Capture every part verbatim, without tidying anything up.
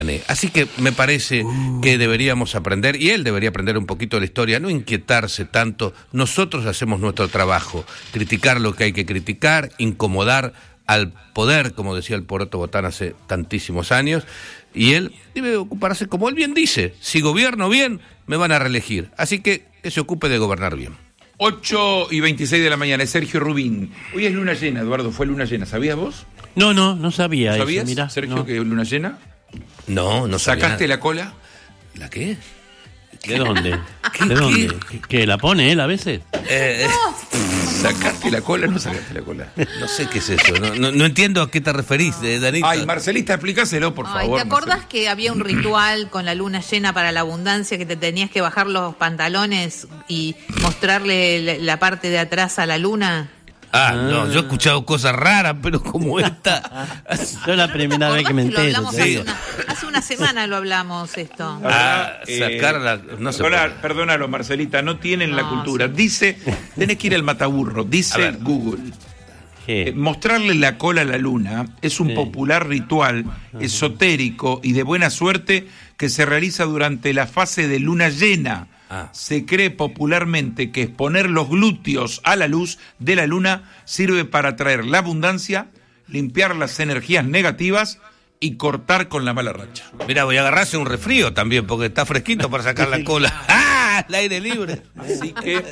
Así que me parece que deberíamos aprender, y él debería aprender un poquito de la historia, no inquietarse tanto. Nosotros hacemos nuestro trabajo, criticar lo que hay que criticar, incomodar al poder, como decía el Poroto Botán hace tantísimos años, y él debe ocuparse, como él bien dice, si gobierno bien, me van a reelegir. Así que que se ocupe de gobernar bien. ocho y veintiséis de la mañana, es Sergio Rubín. Hoy es luna llena, Eduardo, fue luna llena, ¿sabías vos? No, no, no sabía ¿Sabías, eso, mirá, Sergio, no. que es luna llena? No, no sabía ¿Sacaste nada. la cola? ¿La qué? ¿De dónde? ¿Qué, ¿De qué? dónde? ¿Qué, qué, la pone él a veces? Eh, ¿Sacaste la cola o no sacaste la cola? no sé qué es eso, no, no, no entiendo a qué te referís, eh, Danita. Ay, Marcelita, explícaselo, por Ay, favor. ¿te acordás Marcelita. que había un ritual con la luna llena para la abundancia, que te tenías que bajar los pantalones y mostrarle la, la parte de atrás a la luna? Ah, no, yo he escuchado cosas raras, pero como esta... Yo la primera vez que me Lo entero. hablamos te hace, digo. una, hace una semana lo hablamos esto. Ah, Eh, sacar la... No se perdona- puede. Perdónalo, Marcelita, no tienen la No, cultura. sí. Dice, tenés que ir al mataburro, A dice ver. Google. ¿Qué? Eh, mostrarle la cola a la luna es un Sí. popular ritual esotérico y de buena suerte que se realiza durante la fase de luna llena. Ah. Se cree popularmente que exponer los glúteos a la luz de la luna sirve para atraer la abundancia, limpiar las energías negativas y cortar con la mala racha. Mira, voy a agarrarse un resfrío también, porque está fresquito para sacar la cola. ¡Ah! El aire libre. Así que,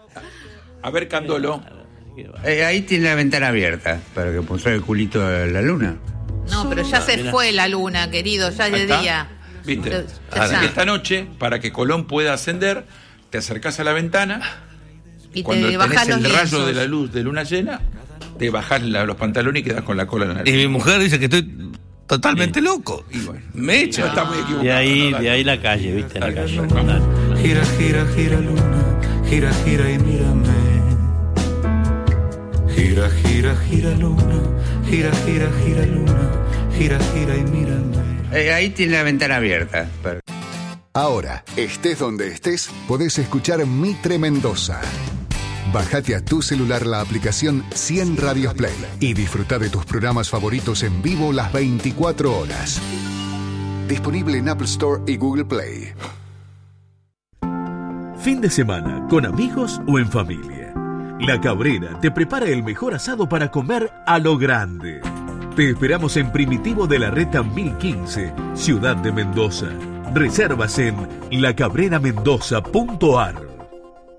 a ver, Candolo. Eh, ahí tiene la ventana abierta para que mostrar el culito de la luna. No, pero ya se fue la luna, querido, ya es Ahí de está. día. ¿Viste? Ya Ah, Así está. que esta noche, para que Colón pueda ascender, te acercás a la ventana. Y Cuando te bajás tenés los el rayo lienzos. de la luz de luna llena, te bajás la- los pantalones y quedás con la cola en la Y nariz. mi mujer dice que estoy totalmente loco. Y bueno, Me echa. no está muy equivocado. De ahí, no, dale. de ahí la calle, ¿viste? La Dale, calle. vamos. Dale. Gira, gira, gira luna, gira, gira y mírame. Gira, gira, gira luna, gira, gira, gira luna, gira, gira y mírame. Eh, ahí tiene la ventana abierta para... Ahora, estés donde estés, podés escuchar Mitre Mendoza. Bájate a tu celular la aplicación cien Radios Play y disfruta de tus programas favoritos en vivo las veinticuatro horas. Disponible en Apple Store y Google Play. Fin de semana, con amigos o en familia. La Cabrera te prepara el mejor asado para comer a lo grande. Te esperamos en Primitivo de la Reta mil quince, Ciudad de Mendoza. Reservas en la cabrera mendoza punto a r.